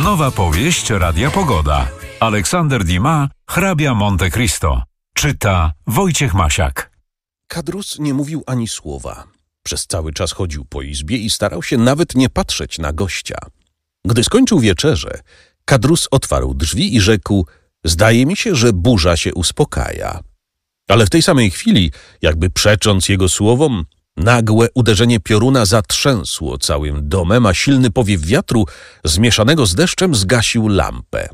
Nowa powieść Radia Pogoda. Aleksander Dumas, Hrabia Monte Cristo. Czyta Wojciech Masiak. Kadrus nie mówił ani słowa. Przez cały czas chodził po izbie i starał się nawet nie patrzeć na gościa. Gdy skończył wieczerzę, Kadrus otwarł drzwi i rzekł: „Zdaje mi się, że burza się uspokaja”. Ale w tej samej chwili, jakby przecząc jego słowom, nagłe uderzenie pioruna zatrzęsło całym domem, a silny powiew wiatru zmieszanego z deszczem zgasił lampę.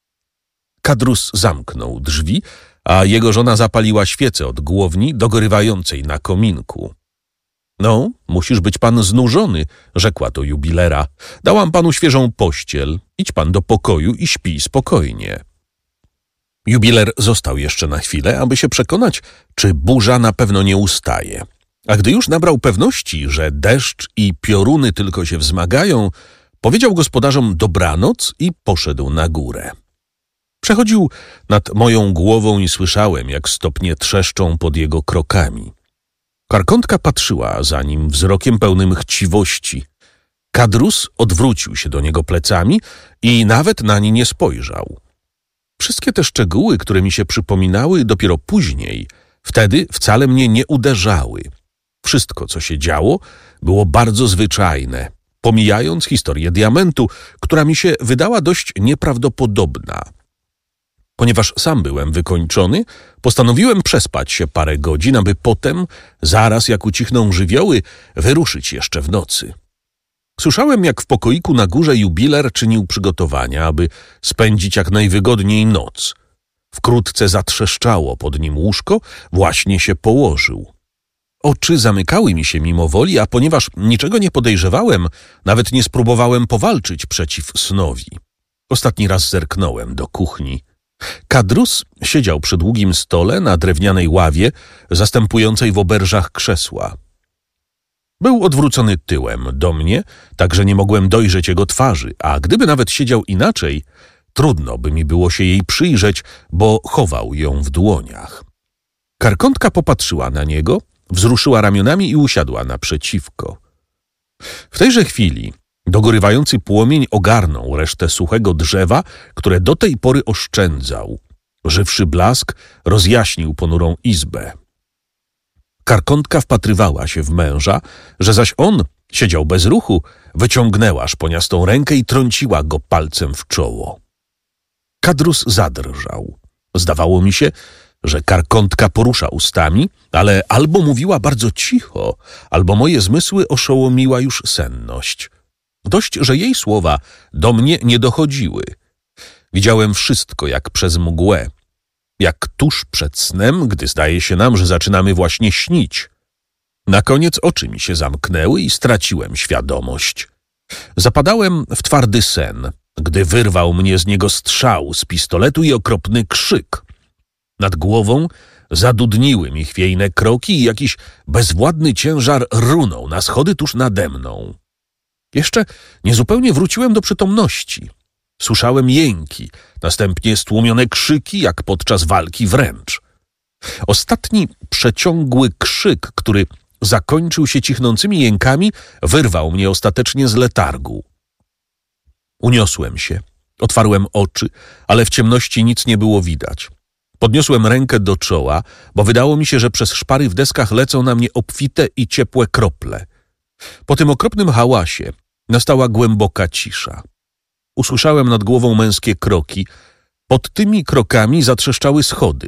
Kadrus zamknął drzwi, a jego żona zapaliła świecę od głowni dogorywającej na kominku. „No, musisz być pan znużony”, rzekła do jubilera. „Dałam panu świeżą pościel. Idź pan do pokoju i śpij spokojnie”. Jubiler został jeszcze na chwilę, aby się przekonać, czy burza na pewno nie ustaje. A gdy już nabrał pewności, że deszcz i pioruny tylko się wzmagają, powiedział gospodarzom dobranoc i poszedł na górę. Przechodził nad moją głową i słyszałem, jak stopnie trzeszczą pod jego krokami. Karkątka patrzyła za nim wzrokiem pełnym chciwości. Kadrus odwrócił się do niego plecami i nawet nań nie spojrzał. Wszystkie te szczegóły, które mi się przypominały dopiero później, wtedy wcale mnie nie uderzały. Wszystko, co się działo, było bardzo zwyczajne, pomijając historię diamentu, która mi się wydała dość nieprawdopodobna. Ponieważ sam byłem wykończony, postanowiłem przespać się parę godzin, aby potem, zaraz jak ucichną żywioły, wyruszyć jeszcze w nocy. Słyszałem, jak w pokoiku na górze jubiler czynił przygotowania, aby spędzić jak najwygodniej noc. Wkrótce zatrzeszczało pod nim łóżko, właśnie się położył. Oczy zamykały mi się mimowoli, a ponieważ niczego nie podejrzewałem, nawet nie spróbowałem powalczyć przeciw snowi. Ostatni raz zerknąłem do kuchni. Kadrus siedział przy długim stole na drewnianej ławie, zastępującej w oberżach krzesła. Był odwrócony tyłem do mnie, tak że nie mogłem dojrzeć jego twarzy, a gdyby nawet siedział inaczej, trudno by mi było się jej przyjrzeć, bo chował ją w dłoniach. Karkątka popatrzyła na niego, wzruszyła ramionami i usiadła naprzeciwko. W tejże chwili dogorywający płomień ogarnął resztę suchego drzewa, które do tej pory oszczędzał. Żywszy blask rozjaśnił ponurą izbę. Karkątka wpatrywała się w męża, że zaś on siedział bez ruchu, wyciągnęła szponiastą rękę i trąciła go palcem w czoło. Kadrus zadrżał. Zdawało mi się, że Karkątka porusza ustami, ale albo mówiła bardzo cicho, albo moje zmysły oszołomiła już senność. Dość, że jej słowa do mnie nie dochodziły. Widziałem wszystko jak przez mgłę, jak tuż przed snem, gdy zdaje się nam, że zaczynamy właśnie śnić. Na koniec oczy mi się zamknęły i straciłem świadomość. Zapadałem w twardy sen, gdy wyrwał mnie z niego strzał z pistoletu i okropny krzyk. Nad głową zadudniły mi chwiejne kroki i jakiś bezwładny ciężar runął na schody tuż nade mną. Jeszcze niezupełnie wróciłem do przytomności. Słyszałem jęki, następnie stłumione krzyki, jak podczas walki wręcz. Ostatni przeciągły krzyk, który zakończył się cichnącymi jękami, wyrwał mnie ostatecznie z letargu. Uniosłem się, otwarłem oczy, ale w ciemności nic nie było widać. Podniosłem rękę do czoła, bo wydało mi się, że przez szpary w deskach lecą na mnie obfite i ciepłe krople. Po tym okropnym hałasie nastała głęboka cisza. Usłyszałem nad głową męskie kroki. Pod tymi krokami zatrzeszczały schody.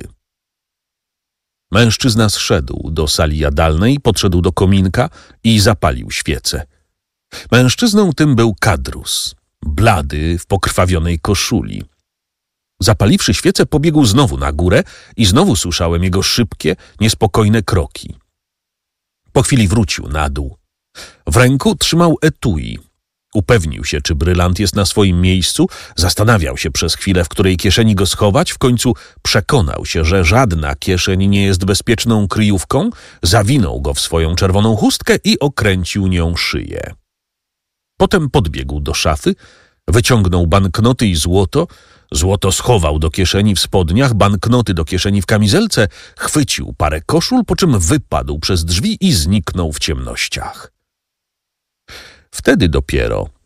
Mężczyzna zszedł do sali jadalnej, podszedł do kominka i zapalił świecę. Mężczyzną tym był Kadrus, blady w pokrwawionej koszuli. Zapaliwszy świecę, pobiegł znowu na górę i znowu słyszałem jego szybkie, niespokojne kroki. Po chwili wrócił na dół. W ręku trzymał etui. Upewnił się, czy brylant jest na swoim miejscu, zastanawiał się przez chwilę, w której kieszeni go schować, w końcu przekonał się, że żadna kieszeń nie jest bezpieczną kryjówką, zawinął go w swoją czerwoną chustkę i okręcił nią szyję. Potem podbiegł do szafy, wyciągnął banknoty i złoto, złoto schował do kieszeni w spodniach, banknoty do kieszeni w kamizelce, chwycił parę koszul, po czym wypadł przez drzwi i zniknął w ciemnościach. Wtedy dopiero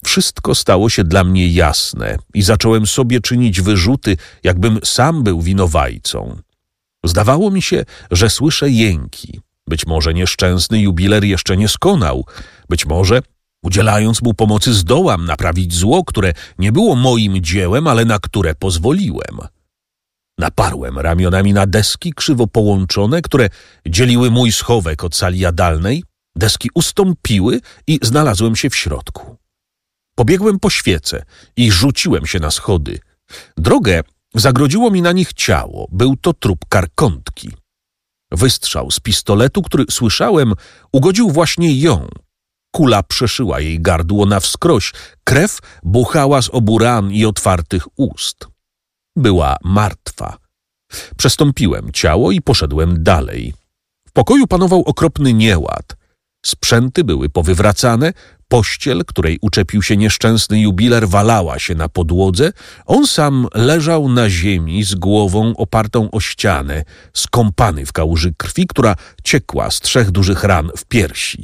Wszystko stało się dla mnie jasne i zacząłem sobie czynić wyrzuty, jakbym sam był winowajcą. Zdawało mi się, że słyszę jęki. Być może nieszczęsny jubiler jeszcze nie skonał. Być może, udzielając mu pomocy, zdołam naprawić zło, które nie było moim dziełem, ale na które pozwoliłem. Naparłem ramionami na deski krzywo połączone, które dzieliły mój schowek od sali jadalnej. Deski ustąpiły i znalazłem się w środku. Pobiegłem po świece i rzuciłem się na schody. Drogę zagrodziło mi na nich ciało. Był to trup Karkontki. Wystrzał z pistoletu, który słyszałem, ugodził właśnie ją. Kula przeszyła jej gardło na wskroś. Krew buchała z obu ran i otwartych ust. Była martwa. Przestąpiłem ciało i poszedłem dalej. W pokoju panował okropny nieład. Sprzęty były powywracane, pościel, której uczepił się nieszczęsny jubiler, walała się na podłodze, on sam leżał na ziemi z głową opartą o ścianę, skąpany w kałuży krwi, która ciekła z 3 dużych ran w piersi.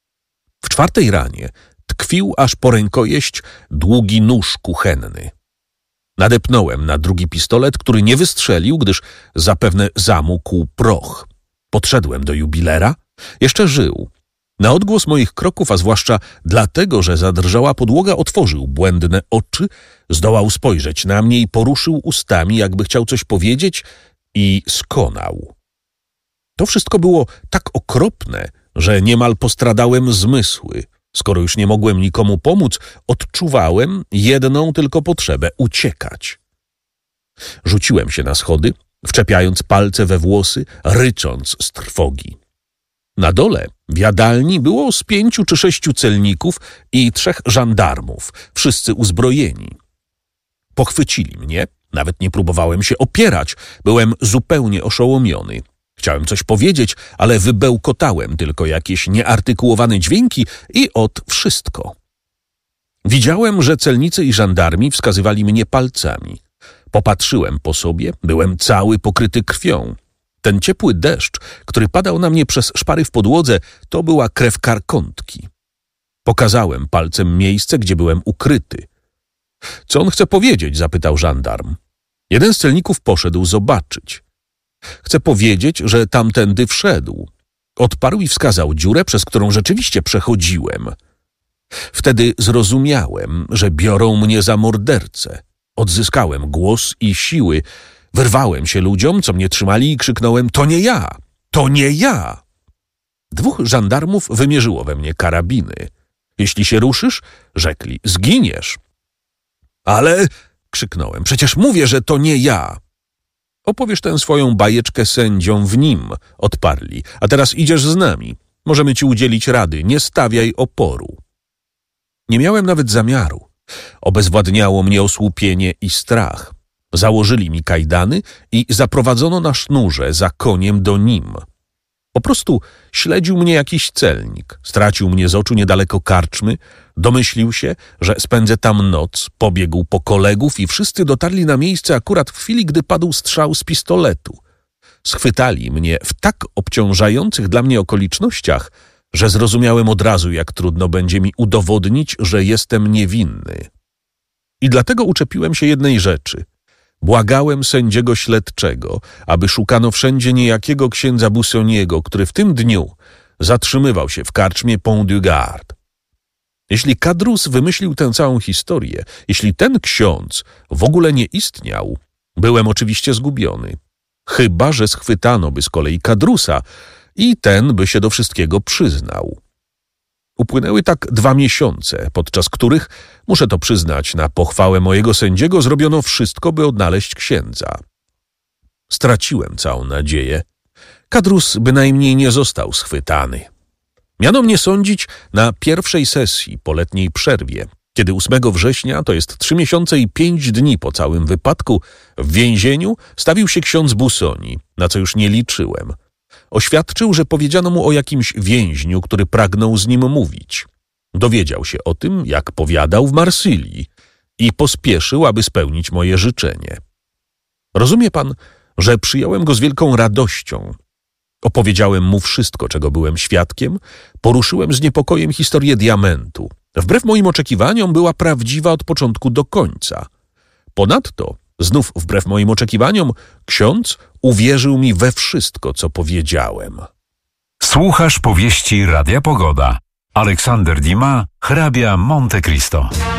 W 4. ranie tkwił aż po rękojeść długi nóż kuchenny. Nadepnąłem na drugi pistolet, który nie wystrzelił, gdyż zapewne zamógł proch. Podszedłem do jubilera. Jeszcze żył. Na odgłos moich kroków, a zwłaszcza dlatego, że zadrżała podłoga, otworzył błędne oczy, zdołał spojrzeć na mnie i poruszył ustami, jakby chciał coś powiedzieć, i skonał. To wszystko było tak okropne, że niemal postradałem zmysły. Skoro już nie mogłem nikomu pomóc, odczuwałem jedną tylko potrzebę – uciekać. Rzuciłem się na schody, wczepiając palce we włosy, rycząc z trwogi. Na dole w jadalni było z 5 czy 6 celników i 3 żandarmów, wszyscy uzbrojeni. Pochwycili mnie, nawet nie próbowałem się opierać, byłem zupełnie oszołomiony. Chciałem coś powiedzieć, ale wybełkotałem tylko jakieś nieartykułowane dźwięki i wszystko. Widziałem, że celnicy i żandarmi wskazywali mnie palcami. Popatrzyłem po sobie, byłem cały pokryty krwią. Ten ciepły deszcz, który padał na mnie przez szpary w podłodze, to była krew Karkontki. Pokazałem palcem miejsce, gdzie byłem ukryty. Co on chce powiedzieć? Zapytał żandarm. Jeden z celników poszedł zobaczyć. Chcę powiedzieć, że tamtędy wszedł. Odparł i wskazał dziurę, przez którą rzeczywiście przechodziłem. Wtedy zrozumiałem, że biorą mnie za mordercę. Odzyskałem głos i siły. Wyrwałem się ludziom, co mnie trzymali, i krzyknąłem: to nie ja! To nie ja! 2 żandarmów wymierzyło we mnie karabiny. Jeśli się ruszysz, rzekli, zginiesz. Ale, krzyknąłem, przecież mówię, że to nie ja. Opowiesz tę swoją bajeczkę sędziom w nim, odparli. A teraz idziesz z nami. Możemy ci udzielić rady, nie stawiaj oporu. Nie miałem nawet zamiaru. Obezwładniało mnie osłupienie i strach. Założyli mi kajdany i zaprowadzono na sznurze za koniem do nim. Po prostu śledził mnie jakiś celnik, stracił mnie z oczu niedaleko karczmy, domyślił się, że spędzę tam noc, pobiegł po kolegów i wszyscy dotarli na miejsce akurat w chwili, gdy padł strzał z pistoletu. Schwytali mnie w tak obciążających dla mnie okolicznościach, że zrozumiałem od razu, jak trudno będzie mi udowodnić, że jestem niewinny. I dlatego uczepiłem się jednej rzeczy. Błagałem sędziego śledczego, aby szukano wszędzie niejakiego księdza Bussoniego, który w tym dniu zatrzymywał się w karczmie Pont du Gard. Jeśli Kadrus wymyślił tę całą historię, jeśli ten ksiądz w ogóle nie istniał, byłem oczywiście zgubiony. Chyba że schwytano by z kolei Kadrusa i ten by się do wszystkiego przyznał. Upłynęły tak 2 miesiące, podczas których, muszę to przyznać, na pochwałę mojego sędziego zrobiono wszystko, by odnaleźć księdza. Straciłem całą nadzieję. Kadrus bynajmniej nie został schwytany. Miano mnie sądzić na pierwszej sesji po letniej przerwie, kiedy 8 września, to jest 3 miesiące i 5 dni po całym wypadku, w więzieniu stawił się ksiądz Bussoni, na co już nie liczyłem. Oświadczył, że powiedziano mu o jakimś więźniu, który pragnął z nim mówić. Dowiedział się o tym, jak powiadał, w Marsylii i pospieszył, aby spełnić moje życzenie. Rozumie pan, że przyjąłem go z wielką radością. Opowiedziałem mu wszystko, czego byłem świadkiem, poruszyłem z niepokojem historię diamentu. Wbrew moim oczekiwaniom była prawdziwa od początku do końca. Ponadto, znów wbrew moim oczekiwaniom, ksiądz uwierzył mi we wszystko, co powiedziałem. Słuchasz powieści Radia Pogoda. Aleksander Dumas, hrabia Monte Cristo.